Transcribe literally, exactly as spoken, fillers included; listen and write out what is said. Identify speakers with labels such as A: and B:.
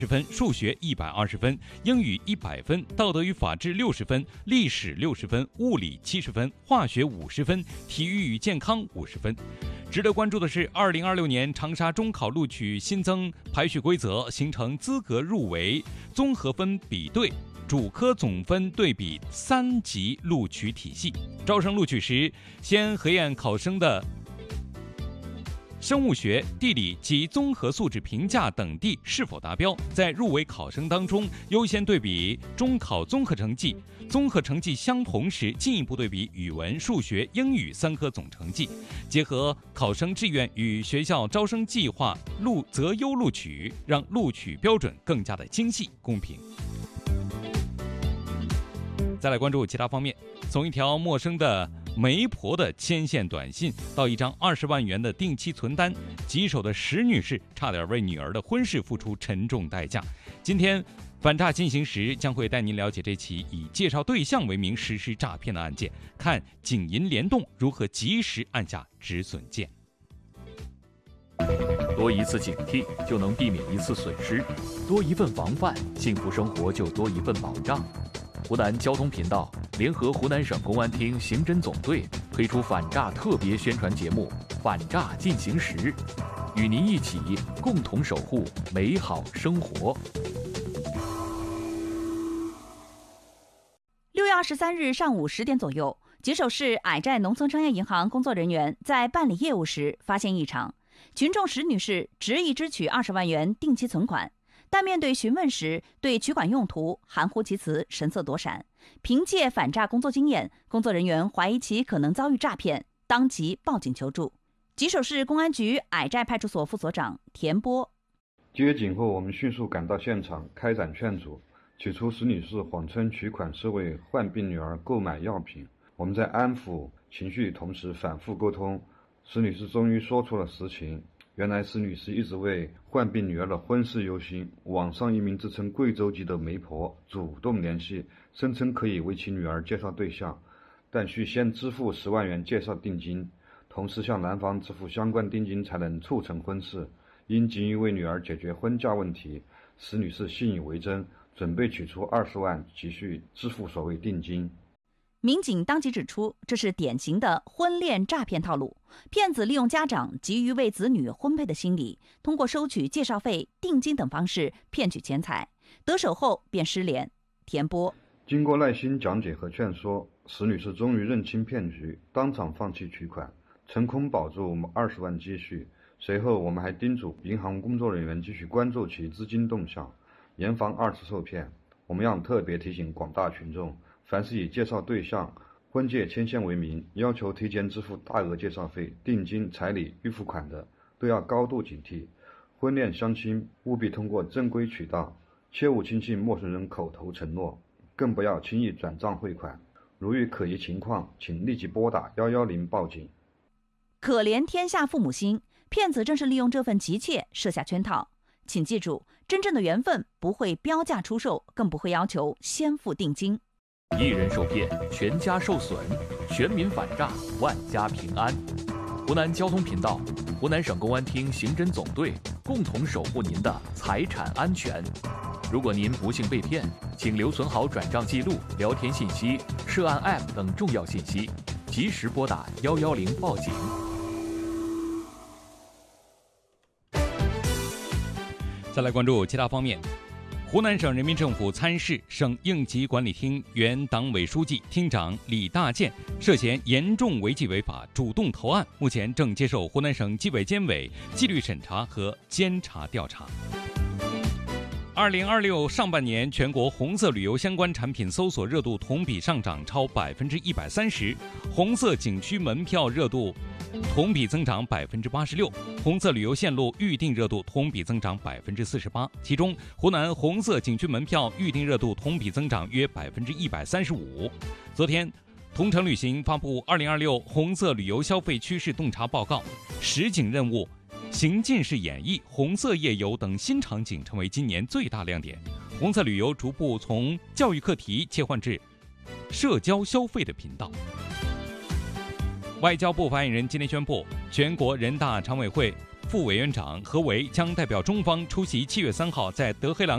A: 十分，数学一百二十分，英语一百分，道德与法治六十分，历史六十分，物理七十分，化学五十分，体育与健康五十分。值得关注的是，二零二六年长沙中考录取新增排序规则，形成资格入围、综合分比对、主科总分对比三级录取体系。招生录取时，先核验考生的生物学、地理及综合素质评价等地是否达标，在入围考生当中优先对比中考综合成绩，综合成绩相同时进一步对比语文、数学、英语三科总成绩，结合考生志愿与学校招生计划录择优录取，让录取标准更加的精细公平。再来关注其他方面，从一条陌生的媒婆的牵线短信到一张二十万元的定期存单，棘手的石女士差点为女儿的婚事付出沉重代价。今天反诈进行时将会带您了解这起以介绍对象为名实施诈骗的案件，看警银联动如何及时按下止损键。
B: 多一次警惕就能避免一次损失，多一份防范，幸福生活就多一份保障。湖南交通频道联合湖南省公安厅刑侦总队推出反诈特别宣传节目《反诈进行时》，与您一起共同守护美好生活。
C: 六月二十三日上午十点左右，吉首市矮寨农村商业银行工作人员在办理业务时发现异常，群众石女士执意支取二十万元定期存款。但面对询问时，对取款用途含糊其辞，神色躲闪。凭借反诈工作经验，工作人员怀疑其可能遭遇诈骗，当即报警求助。吉首市公安局矮寨派出所副所长田波：
D: 接警后，我们迅速赶到现场，开展劝阻。起初，石女士谎称取款是为患病女儿购买药品。我们在安抚情绪同时反复沟通，石女士终于说出了实情。原来石女士一直为患病女儿的婚事忧心，网上一名自称贵州籍的媒婆主动联系，声称可以为其女儿介绍对象，但需先支付十万元介绍定金，同时向男方支付相关定金才能促成婚事。因急于为女儿解决婚嫁问题，石女士信以为真，准备取出二十万急需支付所谓定金。
C: 民警当即指出，这是典型的婚恋诈骗套路，骗子利用家长急于为子女婚配的心理，通过收取介绍费、定金等方式骗取钱财，得手后便失联。田波：
D: 经过耐心讲解和劝说，石女士终于认清骗局，当场放弃取款，成功保住我们二十万积蓄。随后我们还叮嘱银行工作人员继续关注其资金动向，严防二次受骗。我们要特别提醒广大群众，凡是以介绍对象、婚介牵线为名，要求提前支付大额介绍费、定金、彩礼、预付款的，都要高度警惕。婚恋相亲务必通过正规渠道，切勿轻信陌生人口头承诺，更不要轻易转账汇款。如遇可疑情况，请立即拨打一一零报警。
C: 可怜天下父母心，骗子正是利用这份急切设下圈套。请记住，真正的缘分不会标价出售，更不会要求先付定金。
B: 一人受骗，全家受损，全民反诈，万家平安。湖南交通频道、湖南省公安厅刑侦总队共同守护您的财产安全。如果您不幸被骗，请留存好转账记录、聊天信息、涉案 A P P 等重要信息，及时拨打一一零报警。
A: 再来关注其他方面，湖南省人民政府参事、省应急管理厅原党委书记、厅长李大建涉嫌严重违纪违法，主动投案，目前正接受湖南省纪委监委纪律审查和监察调查。二零二六上半年，全国红色旅游相关产品搜索热度同比上涨超百分之一百三十，红色景区门票热度同比增长百分之八十六，红色旅游线路预订热度同比增长百分之四十八。其中，湖南红色景区门票预订热度同比增长约百分之一百三十五。昨天，同程旅行发布二零二六红色旅游消费趋势洞察报告，实景任务、行进式演绎、红色夜游等新场景成为今年最大亮点。红色旅游逐步从教育课题切换至社交消费的频道。外交部发言人今天宣布，全国人大常委会副委员长何为将代表中方出席七月三号在德黑兰